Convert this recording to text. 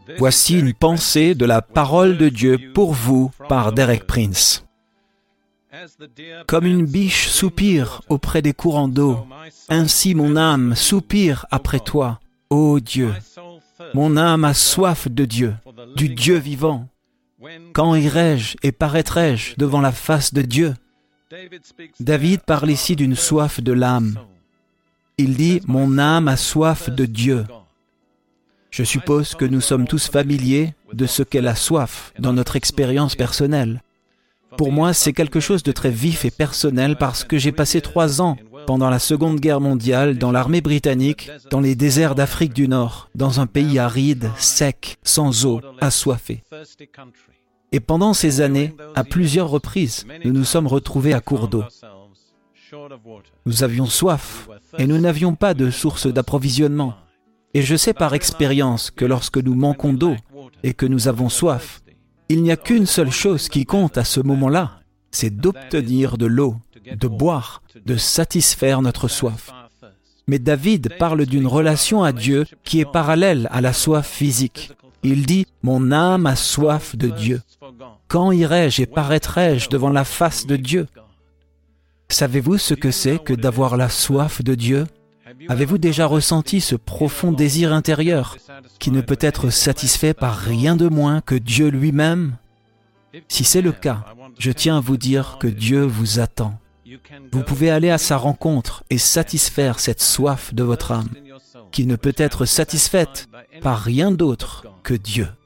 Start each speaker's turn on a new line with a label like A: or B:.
A: Voici une pensée de la parole de Dieu pour vous par Derek Prince. Comme une biche soupire auprès des courants d'eau, ainsi mon âme soupire après toi, ô Dieu. Mon âme a soif de Dieu, du Dieu vivant. Quand irai-je et paraîtrai-je devant la face de Dieu? David parle ici d'une soif de l'âme. Il dit « Mon âme a soif de Dieu ». Je suppose que nous sommes tous familiers de ce qu'est la soif dans notre expérience personnelle. Pour moi, c'est quelque chose de très vif et personnel parce que j'ai passé 3 ans pendant la Seconde Guerre mondiale dans l'armée britannique, dans les déserts d'Afrique du Nord, dans un pays aride, sec, sans eau, assoiffé. Et pendant ces années, à plusieurs reprises, nous nous sommes retrouvés à court d'eau. Nous avions soif et nous n'avions pas de source d'approvisionnement. Et je sais par expérience que lorsque nous manquons d'eau et que nous avons soif, il n'y a qu'une seule chose qui compte à ce moment-là, c'est d'obtenir de l'eau, de boire, de satisfaire notre soif. Mais David parle d'une relation à Dieu qui est parallèle à la soif physique. Il dit « Mon âme a soif de Dieu. Quand irai-je et paraîtrai-je devant la face de Dieu ?» Savez-vous ce que c'est que d'avoir la soif de Dieu ? Avez-vous déjà ressenti ce profond désir intérieur qui ne peut être satisfait par rien de moins que Dieu lui-même? Si c'est le cas, je tiens à vous dire que Dieu vous attend. Vous pouvez aller à sa rencontre et satisfaire cette soif de votre âme, qui ne peut être satisfaite par rien d'autre que Dieu.